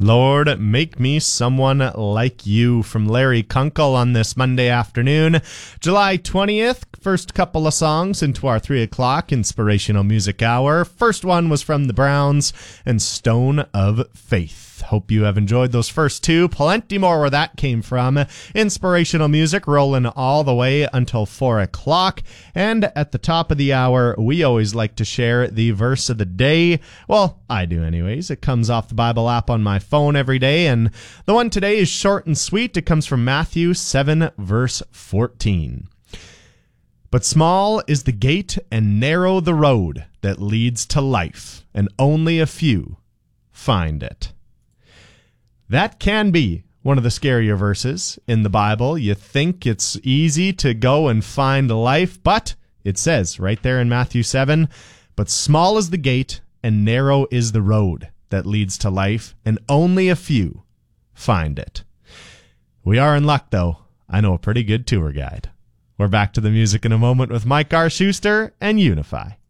Lord, make me someone like you, from Larry Kunkel on this Monday afternoon, July 20th. First couple of songs into our 3 o'clock inspirational music hour. First one was from the Browns and Stone of Faith. Hope you have enjoyed those first two. Plenty more where that came from. Inspirational music rolling all the way until 4 o'clock. And at the top of the hour, we always like to share the verse of the day. Well, I do anyways. It comes off the Bible app on my phone every day. And the one today is short and sweet. It comes from Matthew 7, verse 14. But small is the gate and narrow the road that leads to life, and only a few find it. That can be one of the scarier verses in the Bible. You think it's easy to go and find life, but it says right there in Matthew 7, but small is the gate and narrow is the road that leads to life, and only a few find it. We are in luck, though. I know a pretty good tour guide. We're back to the music in a moment with Mike R. Schuster and Unify.